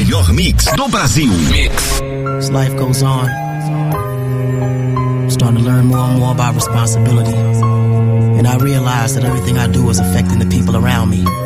melhor mix do Brasil. As life goes on, I'm starting to learn more and more about responsibility. And I realize that everything I do is affecting the people around me.